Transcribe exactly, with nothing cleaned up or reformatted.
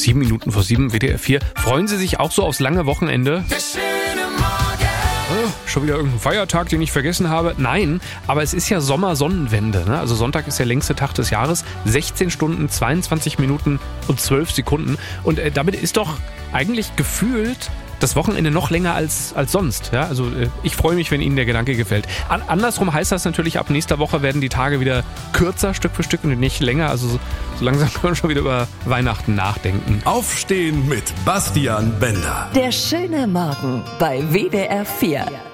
sieben Minuten vor sieben, W D R vier. Freuen Sie sich auch so aufs lange Wochenende? Oh, schon wieder irgendein Feiertag, den ich vergessen habe? Nein, aber es ist ja Sommersonnenwende. Ne? Also Sonntag ist der längste Tag des Jahres. sechzehn Stunden, zweiundzwanzig Minuten und zwölf Sekunden. Und äh, damit ist doch eigentlich gefühlt das Wochenende noch länger als, als sonst. Ja? Also äh, ich freue mich, wenn Ihnen der Gedanke gefällt. An- andersrum heißt das natürlich, ab nächster Woche werden die Tage wieder kürzer, Stück für Stück und nicht länger. Also so, so langsam können wir schon wieder über Weihnachten nachdenken. Aufstehen mit Bastian Bender. Der schöne Morgen bei W D R vier.